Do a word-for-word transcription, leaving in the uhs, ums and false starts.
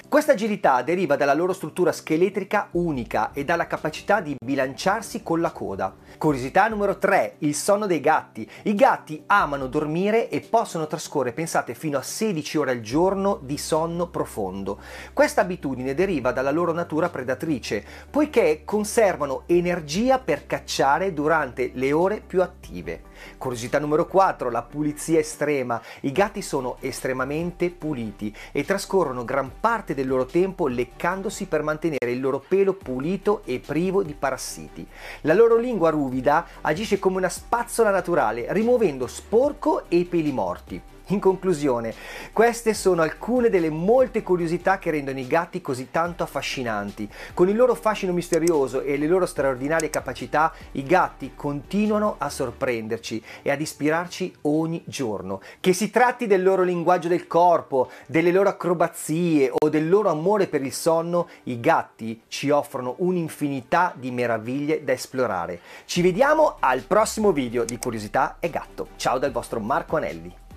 Questa agilità deriva dalla loro struttura scheletrica unica e dalla capacità di bilanciarsi con la coda. Curiosità numero tre, il sonno dei gatti. I gatti amano dormire e possono trascorrere, pensate, fino a sedici ore al giorno di sonno profondo. Questa abitudine deriva dalla loro natura predatrice, poiché conservano energia per cacciare durante le ore più attive. Curiosità numero quattro, la pulizia estrema. I gatti sono estremamente puliti e trascorrono gran parte del loro tempo leccandosi per mantenere il loro pelo pulito e privo di parassiti. La loro lingua ruvida agisce come una spazzola naturale, rimuovendo sporco e peli morti. In conclusione, queste sono alcune delle molte curiosità che rendono i gatti così tanto affascinanti. Con il loro fascino misterioso e le loro straordinarie capacità, i gatti continuano a sorprenderci e ad ispirarci ogni giorno. Che si tratti del loro linguaggio del corpo, delle loro acrobazie o del loro amore per il sonno, i gatti ci offrono un'infinità di meraviglie da esplorare. Ci vediamo al prossimo video di Curiosità e Gatto. Ciao dal vostro Marco Anelli.